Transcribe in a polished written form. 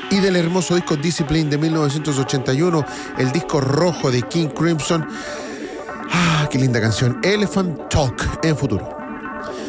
y del hermoso disco Discipline de 1981, el disco rojo de King Crimson. ¡Ah, qué linda canción! Elephant Talk en Futuro.